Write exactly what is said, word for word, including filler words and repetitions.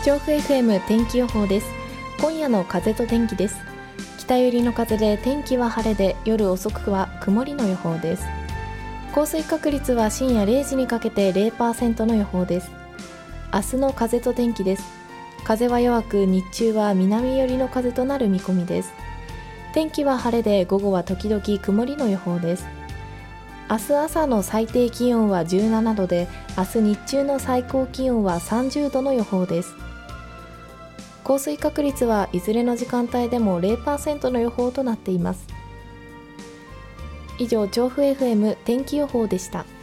調布 エフエム 天気予報です。今夜の風と天気です。北寄りの風で天気は晴れで、夜遅くは曇りの予報です。降水確率は深夜れいじにかけて ゼロパーセント の予報です。明日の風と天気です。風は弱く、日中は南寄りの風となる見込みです。天気は晴れで、午後は時々曇りの予報です。明日朝の最低気温はじゅうななどで、明日日中の最高気温はさんじゅうどの予報です。降水確率はいずれの時間帯でも ゼロパーセント の予報となっています。以上、調布 エフエム 天気予報でした。